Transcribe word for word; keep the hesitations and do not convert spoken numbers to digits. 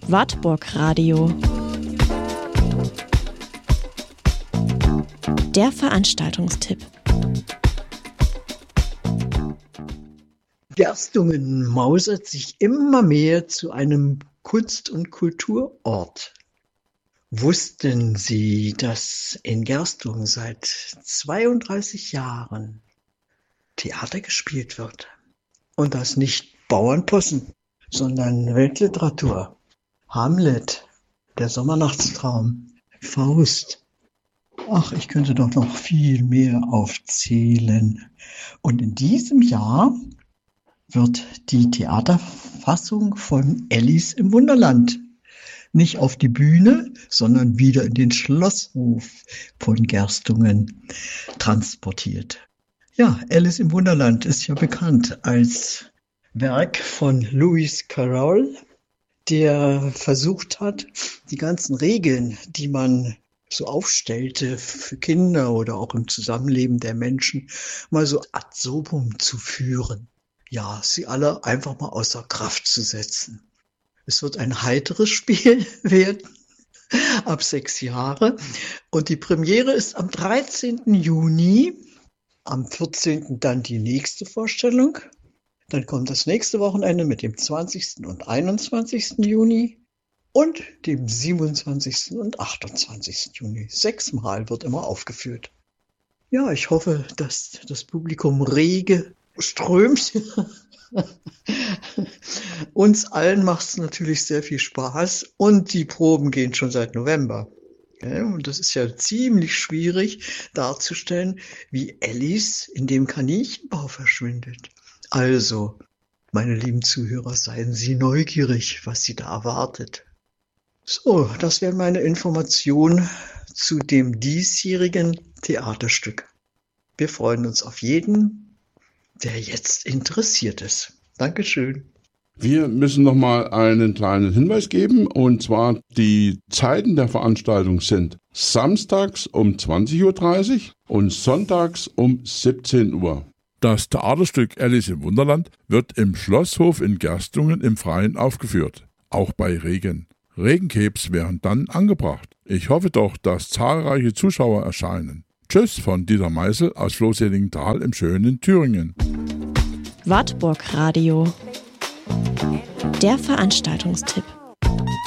Wartburg Radio. Der Veranstaltungstipp. Gerstungen mausert sich immer mehr zu einem Kunst- und Kulturort. Wussten Sie, dass in Gerstungen seit zweiunddreißig Jahren Theater gespielt wird? Und das nicht Bauernpossen, sondern Weltliteratur. Hamlet, der Sommernachtstraum, Faust. Ach, ich könnte doch noch viel mehr aufzählen. Und in diesem Jahr wird die Theaterfassung von Alice im Wunderland nicht auf die Bühne, sondern wieder in den Schlosshof von Gerstungen transportiert. Ja, Alice im Wunderland ist ja bekannt als Werk von Lewis Carroll, der versucht hat, die ganzen Regeln, die man so aufstellte für Kinder oder auch im Zusammenleben der Menschen, mal so ad absurdum zu führen. Ja, sie alle einfach mal außer Kraft zu setzen. Es wird ein heiteres Spiel werden, ab sechs Jahre. Und die Premiere ist am dreizehnten Juni, am vierzehnten dann die nächste Vorstellung. Dann kommt das nächste Wochenende mit dem zwanzigsten und einundzwanzigsten Juni und dem siebenundzwanzigsten und achtundzwanzigsten Juni. Sechsmal wird immer aufgeführt. Ja, ich hoffe, dass das Publikum rege strömt. Uns allen macht es natürlich sehr viel Spaß und die Proben gehen schon seit November. Ja, und das ist ja ziemlich schwierig darzustellen, wie Alice in dem Kaninchenbau verschwindet. Also, meine lieben Zuhörer, seien Sie neugierig, was Sie da erwartet. So, das wäre meine Information zu dem diesjährigen Theaterstück. Wir freuen uns auf jeden, der jetzt interessiert ist. Dankeschön. Wir müssen noch mal einen kleinen Hinweis geben, und zwar die Zeiten der Veranstaltung sind samstags um zwanzig Uhr dreißig und sonntags um siebzehn Uhr. Das Theaterstück Alice im Wunderland wird im Schlosshof in Gerstungen im Freien aufgeführt, auch bei Regen. Regenkebs wären dann angebracht. Ich hoffe doch, dass zahlreiche Zuschauer erscheinen. Tschüss von Dieter Meißel aus Floßheddingtal im schönen Thüringen. Wartburg Radio. Der Veranstaltungstipp.